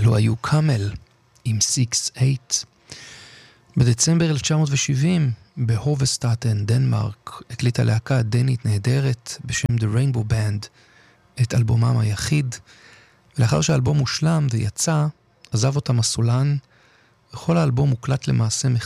אלו היו קאמל עם 6-8. בדצמבר 1970, בהובסטאטן, דנמרק, הקליטה להקה דנית נהדרת בשם The Rainbow Band את אלבומם היחיד, ולאחר שהאלבום הושלם ויצא, עזב אותם הסולן, וכל האלבום הוקלט למעשה